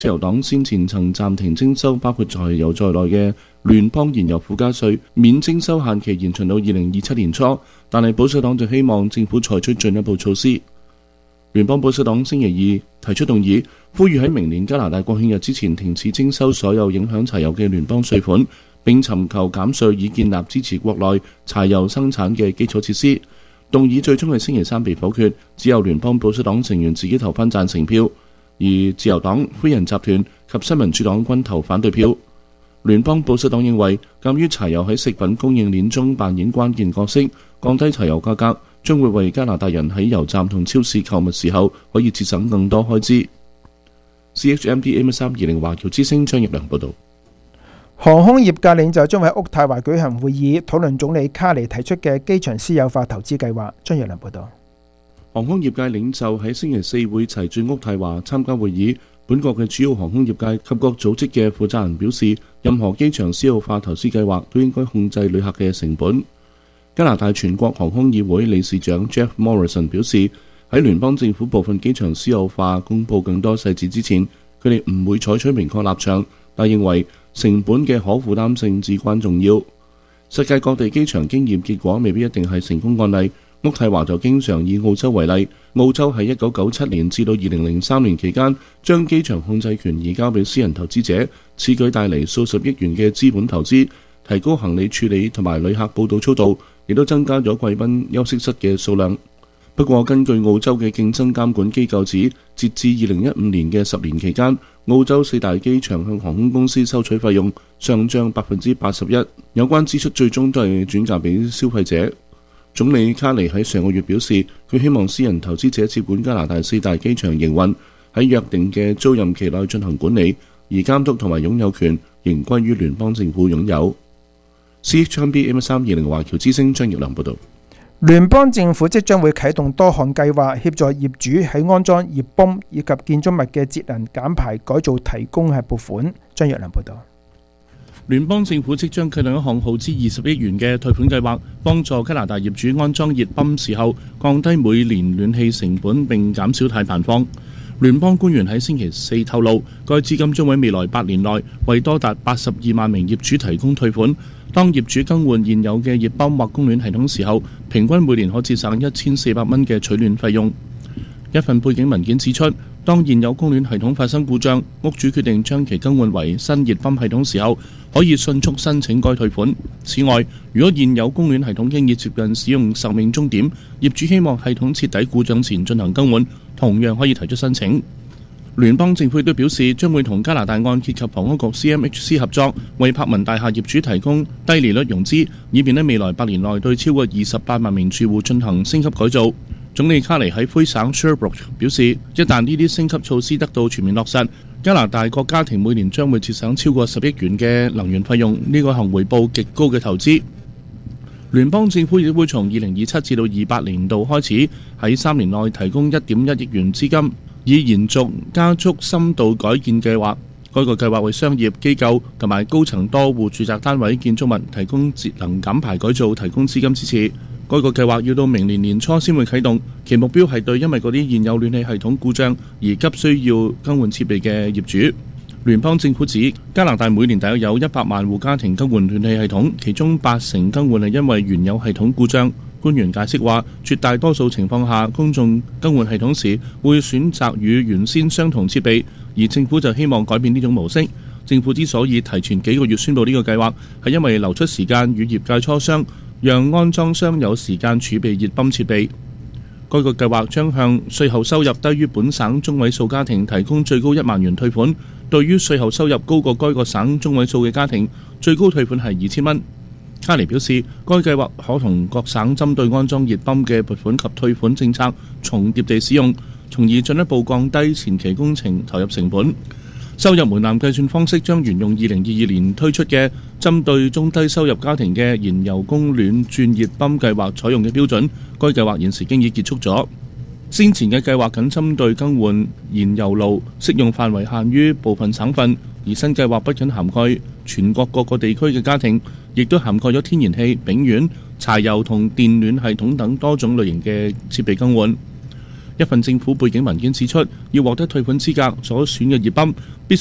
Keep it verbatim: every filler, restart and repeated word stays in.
自由黨先前曾暫停徵收包括柴油在內嘅聯邦燃油附加稅，免徵收限期延長到二零二七年初，但係保守黨就希望政府採取進一步措施。聯邦保守黨星期二提出動議，呼籲喺明年加拿大國慶日之前停止徵收所有影響柴油嘅聯邦稅款，並尋求減稅以建立支持國內柴油生產嘅基礎設施。動議最終喺星期三被否決，只有聯邦保守黨成員自己投翻贊成票。而自由黨、灰人集團及新民主黨均投反對票。聯邦保守黨認為，鑑於柴油喺食品供應鏈中扮演關鍵角色，降低柴油價格將會為加拿大人喺油站同超市購物時候可以節省更多開支。C H M D A M 三二零華僑之聲張業良報導。 航空業界領袖將會喺渥太華舉行會議，討論總理卡尼提出嘅機場私有化投資計劃。張業良報導。 航空業界領袖喺星期四會齊聚渥太華參加會議。本國嘅主要航空業界及各組織嘅負責人表示，任何機場私有化投資計劃都應該控制旅客嘅成本。加拿大全國航空議會理事長 Jeff Morrison 表示，喺聯邦政府部分機場私有化公佈更多細節之前，佢哋唔會採取明確立場，但認為成本嘅可負擔性至關重要。世界各地機場經驗結果未必一定係成功案例。渥太華就經常以澳洲為例，澳洲喺一九九七年至到二零零三年期間，將機場控制權移交俾私人投資者，此舉帶嚟數十億元嘅資本投資，提高行李處理同埋旅客報到速度，亦都增加咗貴賓休息室嘅數量。不過，根據澳洲嘅競爭監管機構指，截至二零一五年嘅十年期間，澳洲四大機場向航空公司收取費用上漲百分之八十一，有關支出最終都係轉嫁俾消費者。總理卡尼喺上個月表示，佢希望私人投資者接管加拿大四大機場營運，喺約定嘅租賃期內進行管理，而監督同埋擁有權仍歸於聯邦政府擁有。C H M B M 三二零華僑之聲張業良報導。 聯邦政府即將會啟動多項計劃，協助業主喺安裝熱泵以及建築物嘅節能減排改造提供係撥款。張業良報導。 聯邦政府即將啟動一項耗資二十億元嘅退款計劃，幫助加拿大業主安裝熱泵時候降低每年暖氣成本並減少碳排放。聯邦官員喺星期四透露，該資金將喺未來八年內為多達八十二萬名業主提供退款。當業主更換現有嘅熱泵或供暖系統時候，平均每年可節省一千四百蚊嘅取暖費用。一份背景文件指出，當現有供暖系統發生故障，屋主決定將其更換為新熱泵系統時候，可以迅速申請該退款。此外，如果現有供暖系統經已接近使用壽命終點，業主希望系統徹底故障前進行更換，同樣可以提出申請。聯邦政府亦都表示，將會同加拿大按揭及房屋局 C M H C 合作，為柏文大廈業主提供低利率融資，以便喺未來八年內對超過二十八萬名住戶進行升級改造。總理卡尼喺灰省 Sherbrooke 表示，一旦呢啲升級措施得到全面落實，加拿大各家庭每年將會節省超過十億元嘅能源費用，呢個係回報極高嘅投資。聯邦政府亦會從二零二七至到二八年度開始，喺三年內提供一點一億元資金，以延續加速深度改建計劃。該個計劃為商業機構同埋高層多戶住宅單位建築物提供節能減排改造，提供資金支持。該個計劃要到明年年初先會啟動，其目標係對因為嗰啲現有暖氣系統故障而急需要更換設備嘅業主。聯邦政府指，加拿大每年大約有一百萬戶家庭更換暖氣系統，其中八成更換係因為原有系統故障。官員解釋話，絕大多數情況下，公眾更換系統時會選擇與原先相同設備，而政府就希望改變呢種模式。政府之所以提前幾個月宣佈呢個計劃，係因為留出時間與業界磋商，讓安裝商有時間儲備熱泵設備。該個計劃將向稅後收入低於本省中位數家庭提供最高一萬元退款，對於稅後收入高過該個省中位數嘅家庭，最高退款係二千蚊。卡尼表示，該計劃可同各省針對安裝熱泵嘅撥款及退款政策重疊地使用，從而進一步降低前期工程投入成本。收入門檻計算方式將沿用二零二二年推出嘅針對中低收入家庭嘅燃油供暖轉熱泵計劃採用嘅標準。該計劃現時經已結束咗。先前嘅計劃僅針對更換燃油爐，適用範圍限於部分省份，而新計劃不僅涵蓋全國各個地區嘅家庭，亦都涵蓋咗天然氣、丙烷、柴油同電暖系統等多種類型嘅設備更換。 一份政府背景文件指出，要獲得退款資格所選嘅熱泵必